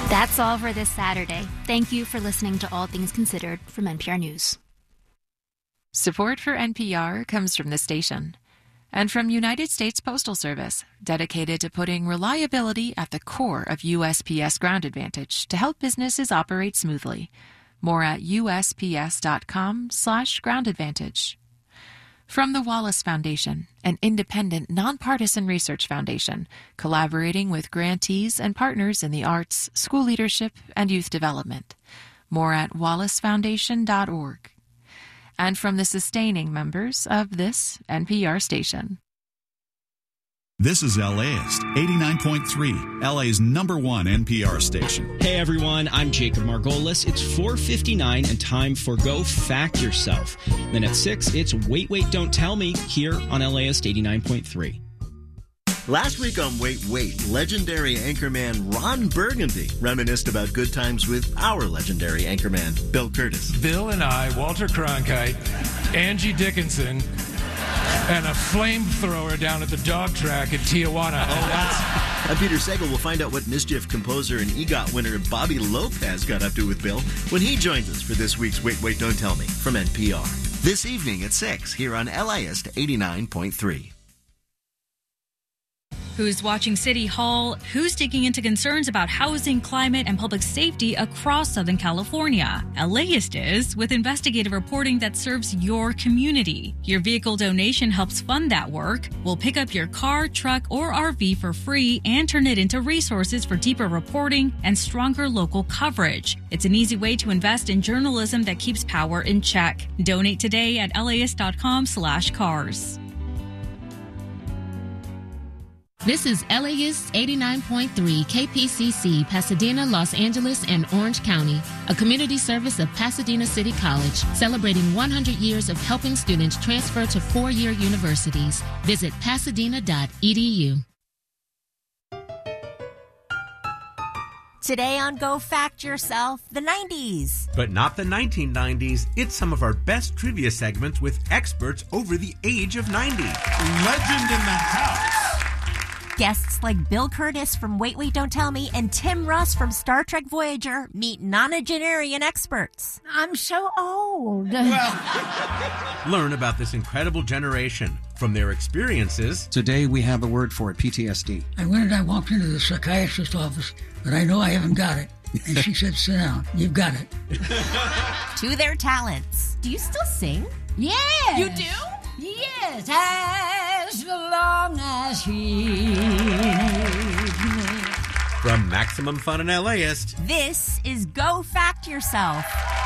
That's all for this Saturday. Thank you for listening to All Things Considered from NPR News. Support for NPR comes from the station and from United States Postal Service, dedicated to putting reliability at the core of USPS Ground Advantage to help businesses operate smoothly. More at usps.com/Ground Advantage. From the Wallace Foundation, an independent, nonpartisan research foundation, collaborating with grantees and partners in the arts, school leadership, and youth development. More at wallacefoundation.org. And from the sustaining members of this NPR station. This is LAist 89.3, LA's #1 NPR station. Hey everyone, I'm Jacob Margolis. It's 4:59 and time for Go Fact Yourself. Then at 6, it's Wait, Wait, Don't Tell Me here on LAist 89.3. Last week on Wait, Wait, legendary anchorman Ron Burgundy reminisced about good times with our legendary anchorman, Bill Curtis. Bill and I, Walter Cronkite, Angie Dickinson, and a flamethrower down at the dog track in Tijuana. Oh, wow. I'm Peter Sagal. We'll find out what Mischief composer and EGOT winner Bobby Lopez got up to with Bill when he joins us for this week's Wait, Wait, Don't Tell Me from NPR. This evening at 6 here on LAist 89.3. Who's watching City Hall? Who's digging into concerns about housing, climate, and public safety across Southern California? LAist is, with investigative reporting that serves your community. Your vehicle donation helps fund that work. We'll pick up your car, truck, or RV for free and turn it into resources for deeper reporting and stronger local coverage. It's an easy way to invest in journalism that keeps power in check. Donate today at laist.com/cars. This is LAist 89.3 KPCC, Pasadena, Los Angeles, and Orange County, a community service of Pasadena City College, celebrating 100 years of helping students transfer to four-year universities. Visit pasadena.edu. Today on Go Fact Yourself, the 90s. But not the 1990s. It's some of our best trivia segments with experts over the age of 90. Legend in the house. Guests like Bill Curtis from Wait, Wait, Don't Tell Me and Tim Russ from Star Trek Voyager meet nonagenarian experts. I'm so old. Learn about this incredible generation from their experiences. Today we have a word for it, PTSD. I walked into the psychiatrist's office, but I know I haven't got it. And she said, sit down. You've got it. To their talents. Do you still sing? Yes. You do? Yes, as long as he needs me. From Maximum Fun and LAist, this is Go Fact Yourself.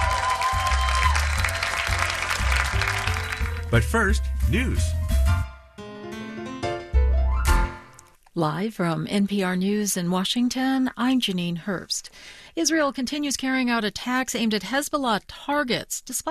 But first, news. Live from NPR News in Washington, I'm Janine Herbst. Israel continues carrying out attacks aimed at Hezbollah targets, despite